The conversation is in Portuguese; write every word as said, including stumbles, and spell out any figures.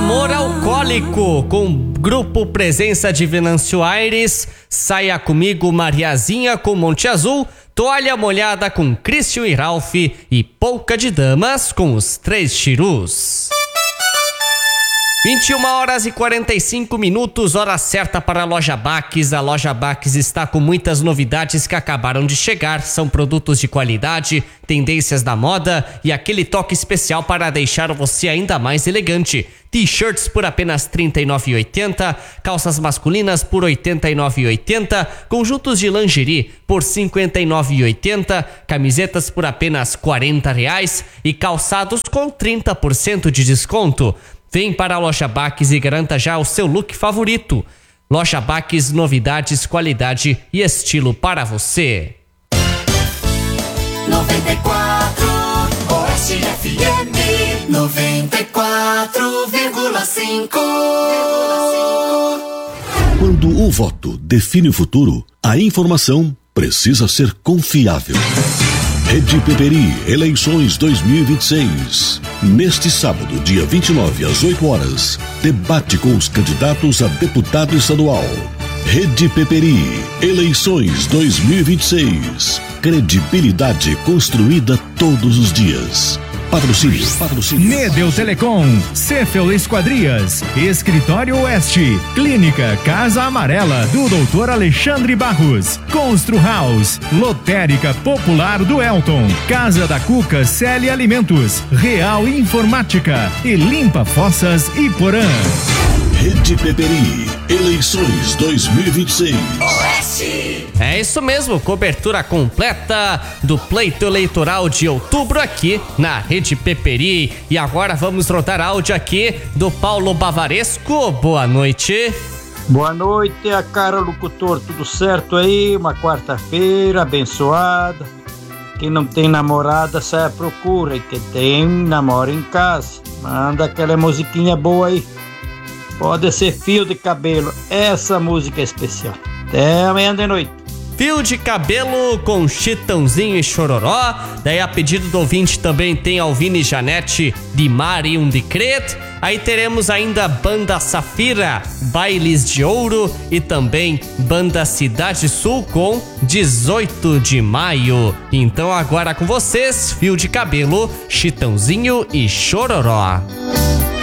Amor Alcoólico, com Grupo Presença de Venâncio Aires, Saia Comigo Mariazinha com Monte Azul, Toalha Molhada com Christian e Ralph e Polca de Damas com os Três Chirus. vinte e uma horas e quarenta e cinco minutos, hora certa para a Loja Baques. A Loja Baques está com muitas novidades que acabaram de chegar. São produtos de qualidade, tendências da moda e aquele toque especial para deixar você ainda mais elegante. T-shirts por apenas trinta e nove reais e oitenta centavos, calças masculinas por oitenta e nove reais e oitenta centavos, conjuntos de lingerie por cinquenta e nove reais e oitenta centavos, camisetas por apenas quarenta reais e calçados com trinta por cento de desconto. Vem para a Loja Baques e garanta já o seu look favorito. Loja Baques, novidades, qualidade e estilo para você. noventa e quatro Oeste F M, noventa e quatro vírgula cinco. Quando o voto define o futuro, a informação precisa ser confiável. Rede Peperi, eleições dois mil e vinte e seis. Neste sábado, dia vinte e nove, às oito horas, debate com os candidatos a deputado estadual. Rede Peperi, eleições dois mil e vinte e seis. Credibilidade construída todos os dias. Patrocínio, patrocínio. Medel Telecom, Cefel Esquadrias, Escritório Oeste, Clínica Casa Amarela do doutor Alexandre Barros, Constru House, Lotérica Popular do Elton, Casa da Cuca Celi Alimentos, Real Informática e Limpa Fossas Iporã. Rede Peperi, eleições dois mil e vinte e seis. Oeste. É isso mesmo, cobertura completa do pleito eleitoral de outubro aqui na Rede Peperi. E agora vamos rodar áudio aqui do Paulo Bavaresco. Boa noite. Boa noite, a cara locutor, tudo certo aí? Uma quarta-feira abençoada. Quem não tem namorada sai à procura, e quem tem namora em casa. Manda aquela musiquinha boa aí. Pode ser Fio de Cabelo, essa música é especial. Até amanhã de noite. Fio de Cabelo com Chitãozinho e Chororó. Daí a pedido do ouvinte também tem Alvine e Janete de Mar e um Decreto. Aí teremos ainda Banda Safira, Bailes de Ouro e também Banda Cidade Sul com dezoito de maio. Então agora com vocês, Fio de Cabelo, Chitãozinho e Chororó.